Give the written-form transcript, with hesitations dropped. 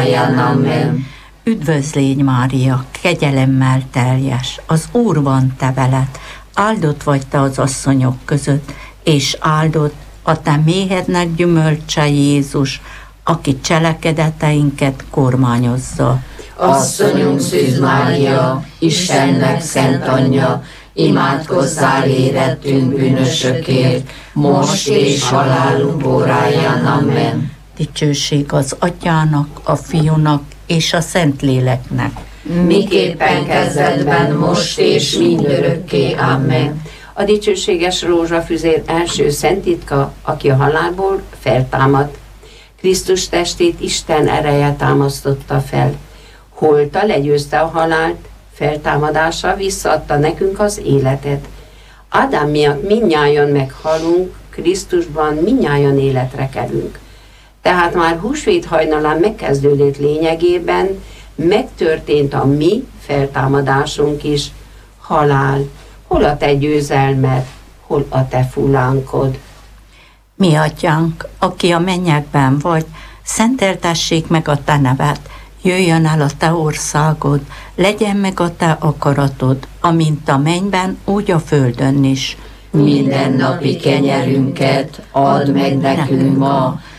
Amen. Üdvözl légy, Mária, kegyelemmel teljes, az Úr van te veled, áldott vagy te az asszonyok között, és áldott a te méhednek gyümölcse Jézus, aki cselekedeteinket kormányozza. Asszonyunk Szűz Mária, Istennek szent anyja, imádkozzál érettünk bűnösökért, most és halálunk óráján. Amen. Dicsőség az Atyának, a Fiúnak és a Szentléleknek. Miképpen kezdetben, most és mindörökké. Amen. A dicsőséges rózsafüzér első szent titka, aki a halálból feltámadt. Krisztus testét Isten ereje támasztotta fel. Holta legyőzte a halált, feltámadása visszaadta nekünk az életet. Ádám miatt mindnyájan meghalunk, Krisztusban mindnyájan életre kelünk. Tehát már húsvét hajnalán megkezdődött lényegében megtörtént a mi feltámadásunk is. Halál, hol a te győzelmed, hol a te fullánkod? Mi Atyánk, aki a mennyekben vagy, szenteltessék meg a te neved, jöjjön el a te országod, legyen meg a te akaratod, amint a mennyben, úgy a földön is. Mindennapi kenyerünket add meg nekünk ma,